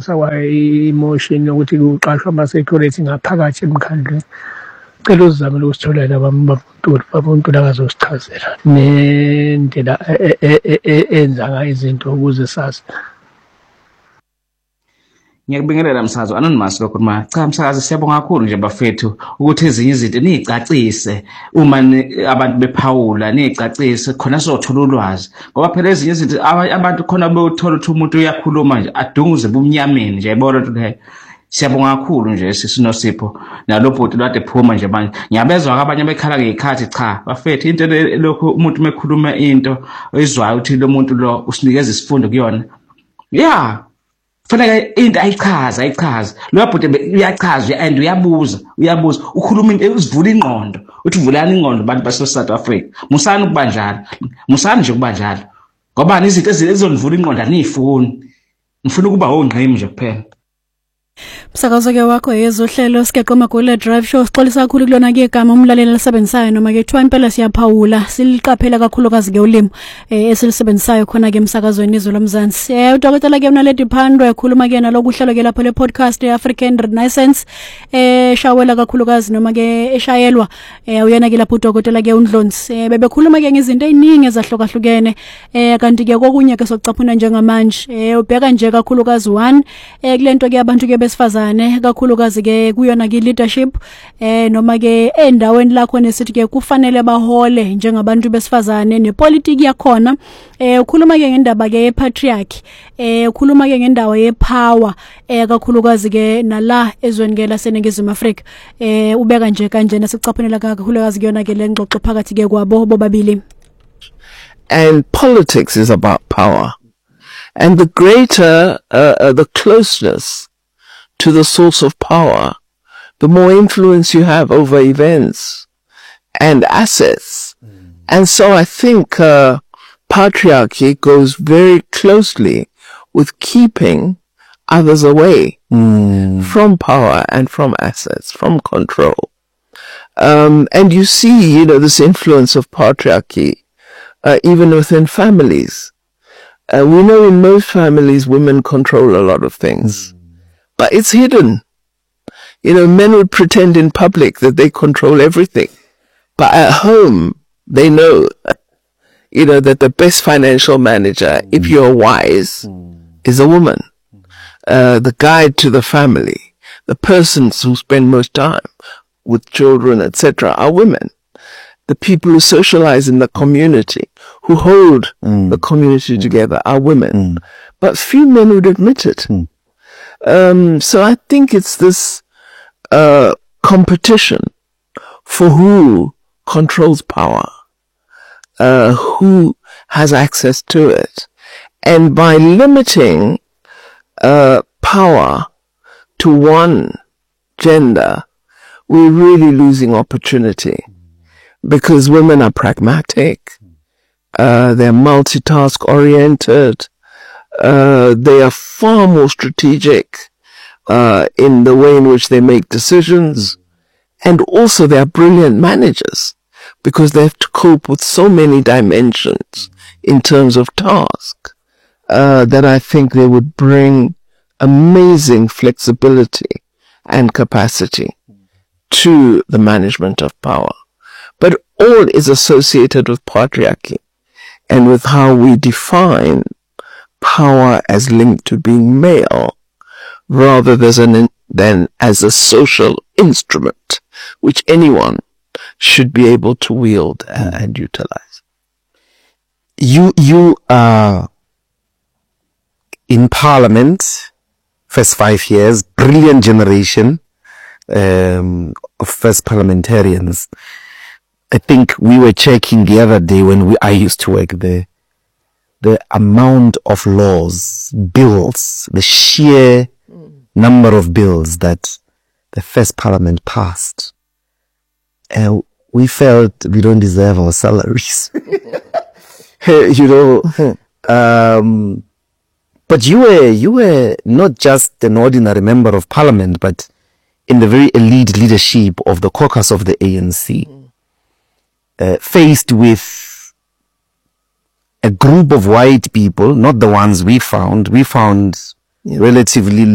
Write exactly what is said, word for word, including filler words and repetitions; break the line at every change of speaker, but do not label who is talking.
kwafakwa i-motion yokuthi kuqashwe ama-security ngaphakathi emkhandlwini. Cela uzizamele ukusitholela abantu abantu abazosichazela nendlela enza ngayo izinto ukuze sazi.
Ngiyakubingelela Msakazi Anonymous lokho ma cha Msakazi siyabonga kakhulu nje bafethu ukuthi ezinye izinto nizicacise uma abantu bephawula nizicacise khona sizothola ulwazi ngoba phela ezinye izinto abantu khona bewuthola ukuthi umuntu uyakhuluma nje adunguze bumnyameni nje yabona ukuthi le siyabonga kakhulu nje sisinosipho nalobhuti lwade phuma nje manje ngiyabezwa abanye bekhala ngekhathi cha bafethu into lokho umuntu mekhuluma into oyizwayo ukuthi lo muntu lo usinikeza isifundo kuyona yeah fanele into ayichaza ayichaza lo yabhuti uyachaza and uyabuza uyabuza ukhuluma into uzivula ingqondo uthi vulani ingqondo abantu base South Africa musani ukubanjalo musani nje ukubanjalo ngoba izinto ezizonivula ingqondo anifuni ngifuna ukuba ongqimi nje kuphela.
Msakazo ke wakho yezohlelo Sigeqo Magule Drive Show sixolisa kakhulu kulona ke igama umlaleli lisebenzisayo noma ke kuthiwa impela siyaphawula siliqaphela kakhulukazi ke ulimo esilisebenzisayo khona ke emsakazweni izwe lomzansi. Eh udokotela ke uNaledi Pandwe ekhuluma ke naloku uhlelo ke lapho le podcast yeAfrican Renaissance eh shawela kakhulukazi noma ke eshayelwa eh uyena ke lapho udokotela ke uNdlonzi bebekhuluma ke ngezinto eziningi ezahlukahlukene eh kanti ke kokunye ke sokucaphuna njengamanje eh ubheka nje kakhulukazi one eh kulento ke abantu ke besifazane kakhulukazi ke kuyona ke leadership eh noma ke endaweni lakho nesithi ke kufanele bahole njengabantu besifazane nepolitiki yakhona eh ukhuluma ke ngendaba ke yepatriarchy eh ukhuluma ke ngendawo yepower eh kakhulukazi ke nala ezweni ke laseNingizimu Afrika eh ubeka nje kanje nasicaphunela kakhulukazi kuyona ke lengxoxo phakathi ke kwabo bobabili.
And politics is about power, and the greater uh, uh, the closeness to the source of power, the more influence you have over events and assets. Mm. And so I think uh, patriarchy goes very closely with keeping others away mm. from power and from assets, from control. Um, and you see, you know, this influence of patriarchy uh, even within families. Uh, we know in most families women control a lot of things. Mm. But it's hidden. You know, men would pretend in public that they control everything. But at home, they know, you know, that the best financial manager, mm. if you're wise, mm. is a woman. Uh, the guide to the family, the persons who spend most time with children, et cetera, are women. The people who socialize in the community, who hold mm. the community mm. together, are women. Mm. But few men would admit it. Mm. Um, so I think it's this uh, competition for who controls power, uh, who has access to it. And by limiting uh, power to one gender, we're really losing opportunity. Because women are pragmatic, uh, they're multitask-oriented, Uh, they are far more strategic uh, in the way in which they make decisions, and also they are brilliant managers because they have to cope with so many dimensions in terms of task uh, that I think they would bring amazing flexibility and capacity to the management of power. But all is associated with patriarchy and with how we define power as linked to being male rather than, than as a social instrument which anyone should be able to wield uh, and utilize.
You, you are in Parliament, first five years, brilliant generation um, of first parliamentarians. I think we were checking the other day when we, I used to work there. The amount of laws, bills, the sheer mm. number of bills that the first parliament passed. And we felt we don't deserve our salaries. You know, um, but you were, you were not just an ordinary member of parliament, but in the very elite leadership of the caucus of the A N C, mm. uh, faced with a group of white people, not the ones we found. We found yeah. relatively